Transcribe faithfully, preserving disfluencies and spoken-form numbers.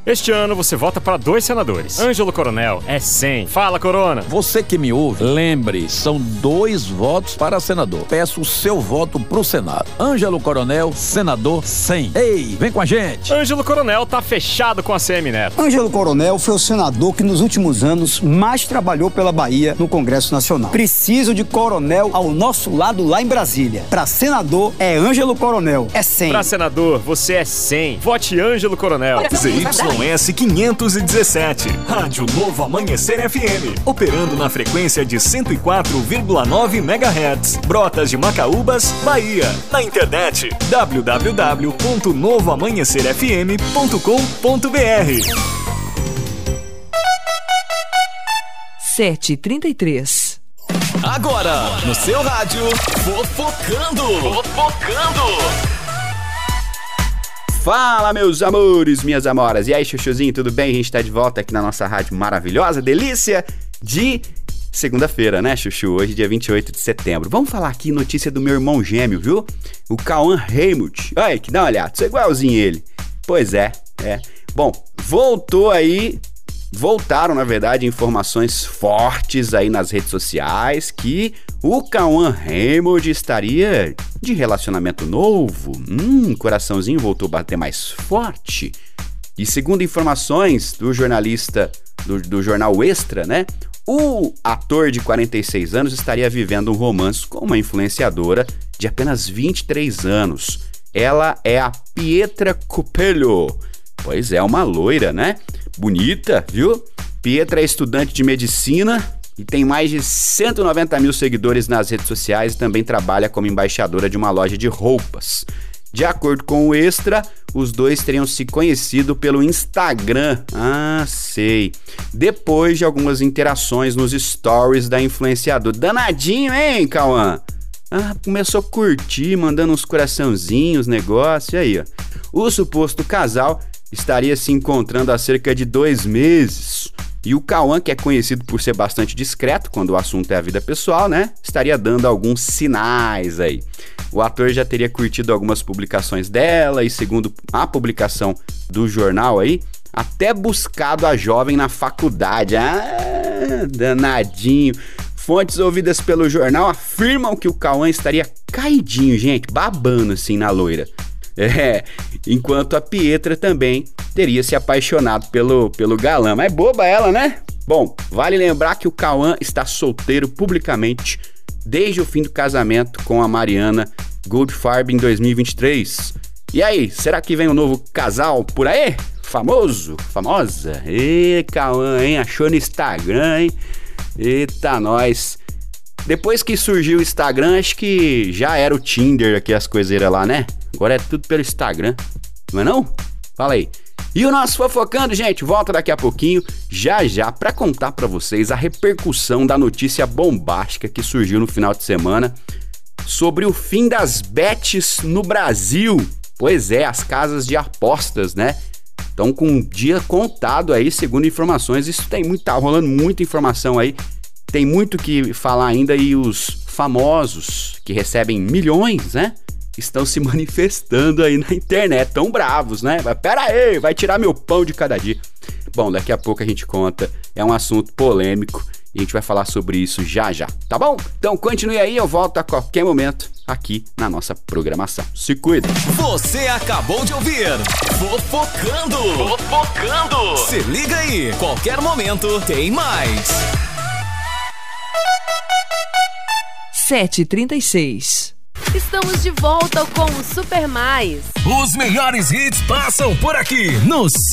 Este ano você vota para dois senadores. Ângelo Coronel é cem. Fala, Corona. Você que me ouve, lembre, são dois votos para senador. Peço o seu voto pro Senado. Ângelo Coronel, senador cem. Ei, vem com a gente. Ângelo Coronel tá fechado com a Semineto. Ângelo Coronel foi o senador que nos últimos anos mais trabalhou pela Bahia no Congresso Nacional. Preciso de coronel ao nosso lado lá em Brasília. Para senador é Ângelo Coronel, é cem. Para senador, você é cem. Vote Ângelo Coronel. Z Y S quinhentos e dezessete, Rádio Novo Amanhecer F M, operando na frequência de cento e quatro vírgula nove megahertz, Brotas de Macaúbas, Bahia. Na internet, w w w ponto novo amanhecer f m ponto com ponto b r. sete e trinta e três. Agora, no seu rádio, Fofocando. Fofocando. Fala, meus amores, minhas amoras. E aí, chuchuzinho, tudo bem? A gente tá de volta aqui na nossa rádio maravilhosa, delícia de segunda-feira, né, chuchu? Hoje, dia vinte e oito de setembro. Vamos falar aqui notícia do meu irmão gêmeo, viu? O Cauã Raymond. Olha, que dá uma olhada, sou igualzinho ele. Pois é, é. Bom, voltou aí... Voltaram, na verdade, informações fortes aí nas redes sociais que o Cauã Raymond estaria de relacionamento novo. Hum, coraçãozinho voltou a bater mais forte. E segundo informações do jornalista do, do jornal Extra, né? O ator de quarenta e seis anos estaria vivendo um romance com uma influenciadora de apenas vinte e três anos. Ela é a Pietra Coppello. Pois é, uma loira, né? Bonita, viu? Pietra é estudante de medicina e tem mais de cento e noventa mil seguidores nas redes sociais e também trabalha como embaixadora de uma loja de roupas. De acordo com o Extra, os dois teriam se conhecido pelo Instagram. Ah, sei. Depois de algumas interações nos stories da influenciadora. Danadinho, hein, Cauã? Ah, começou a curtir, mandando uns coraçãozinhos, negócio, aí, ó. O suposto casal estaria se encontrando há cerca de dois meses. E o Cauã, que é conhecido por ser bastante discreto quando o assunto é a vida pessoal, né? Estaria dando alguns sinais aí. O ator já teria curtido algumas publicações dela e, segundo a publicação do jornal aí, até buscado a jovem na faculdade. Ah, danadinho. Fontes ouvidas pelo jornal afirmam que o Cauã estaria caidinho, gente, babando assim na loira. É, enquanto a Pietra também teria se apaixonado pelo, pelo galã. Mas boba ela, né? Bom, vale lembrar que o Cauã está solteiro publicamente desde o fim do casamento com a Mariana Goldfarb em dois mil e vinte e três. E aí, será que vem um novo casal por aí? Famoso? Famosa? Ê, Cauã, hein? Achou no Instagram, hein? Eita, nós. Depois que surgiu o Instagram, acho que já era o Tinder aqui, as coiseiras lá, né? Agora é tudo pelo Instagram, não é não? Fala aí. E o nosso Fofocando, gente, volta daqui a pouquinho, já já, pra contar pra vocês a repercussão da notícia bombástica que surgiu no final de semana sobre o fim das bets no Brasil. Pois é, as casas de apostas, né? Estão com um dia contado aí, segundo informações. Isso tem muito, tá rolando muita informação aí. Tem muito que falar ainda e os famosos que recebem milhões, né? Estão se manifestando aí na internet, tão bravos, né? Mas pera aí, vai tirar meu pão de cada dia. Bom, daqui a pouco a gente conta, é um assunto polêmico e a gente vai falar sobre isso já já, tá bom? Então continue aí, eu volto a qualquer momento aqui na nossa programação. Se cuida! Você acabou de ouvir Fofocando! Fofocando! Se liga aí, qualquer momento tem mais! sete e trinta e seis. Estamos de volta com o Super Mais. Os melhores hits passam por aqui no